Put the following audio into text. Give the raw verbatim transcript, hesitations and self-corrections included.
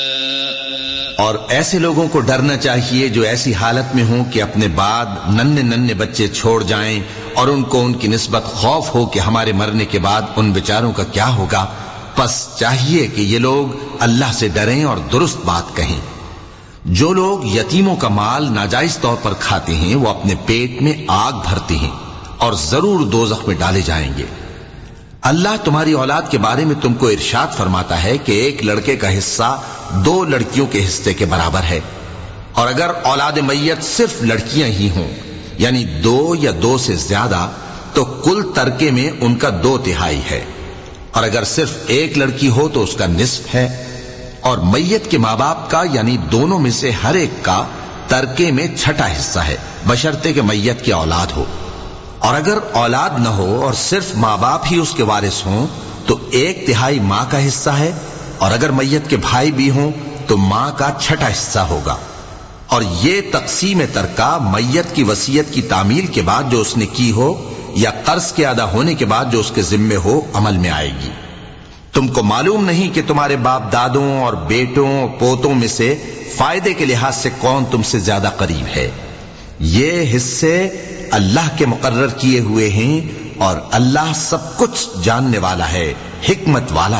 اور ایسے لوگوں کو ڈرنا چاہیے جو ایسی حالت میں ہوں کہ اپنے بعد ننھے ننھے بچے چھوڑ جائیں اور ان کو ان کی نسبت خوف ہو کہ ہمارے مرنے کے بعد ان بیچاروں کا کیا ہوگا. پس چاہیے کہ یہ لوگ اللہ سے ڈریں اور درست بات کہیں. جو لوگ یتیموں کا مال ناجائز طور پر کھاتے ہیں وہ اپنے پیٹ میں آگ بھرتے ہیں اور ضرور دوزخ میں ڈالے جائیں گے. اللہ تمہاری اولاد کے بارے میں تم کو ارشاد فرماتا ہے کہ ایک لڑکے کا حصہ دو لڑکیوں کے حصے کے برابر ہے، اور اگر اولاد میت صرف لڑکیاں ہی ہوں یعنی دو یا دو سے زیادہ تو کل ترکے میں ان کا دو تہائی ہے، اور اگر صرف ایک لڑکی ہو تو اس کا نصف ہے، اور میت کے ماں باپ کا یعنی دونوں میں سے ہر ایک کا ترکے میں چھٹا حصہ ہے بشرطے کہ میت کی اولاد ہو. اور اگر اولاد نہ ہو اور صرف ماں باپ ہی اس کے وارث ہوں تو ایک تہائی ماں کا حصہ ہے، اور اگر میت کے بھائی بھی ہوں تو ماں کا چھٹا حصہ ہوگا. اور یہ تقسیم ترکہ میت کی وصیت کی تعمیل کے بعد جو اس نے کی ہو یا قرض کے ادا ہونے کے بعد جو اس کے ذمے ہو عمل میں آئے گی. تم کو معلوم نہیں کہ تمہارے باپ دادوں اور بیٹوں اور پوتوں میں سے فائدے کے لحاظ سے کون تم سے زیادہ قریب ہے. یہ حصے اللہ کے مقرر کیے ہوئے ہیں اور اللہ سب کچھ جاننے والا ہے، حکمت والا